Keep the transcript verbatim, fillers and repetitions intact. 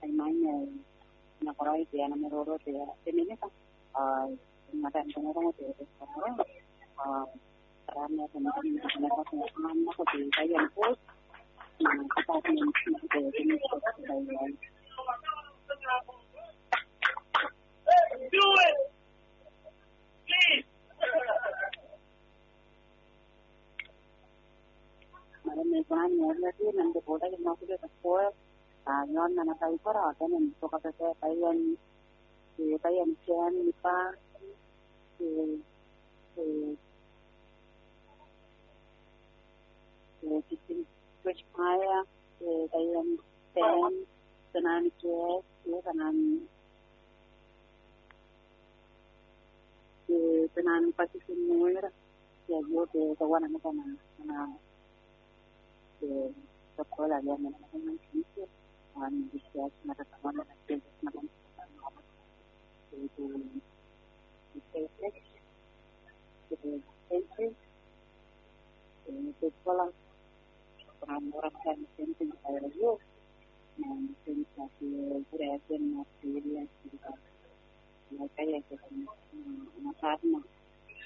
Kailangan na korai dia na meroro dia. Ini kan mata orang dia sekarang caranya teman-teman mereka semua aku di kajian pun kita ingin kita ini kita do it please mana mereka lagi nanti bodoh yang mau kita sekolah yon na nakai para dan so kata saya kayan si kayan kian nipa si si si si which paya si kayan ten tenan kian si tenan si tenan pati semua ya yo de kawan anak anak anak si sekolah yang mana mana sih and this was not a one of the things that I'm going to do. Say it. It is entry. In the column, from what I'm thinking I review, and things that you would have been not serious because like I said, I'm not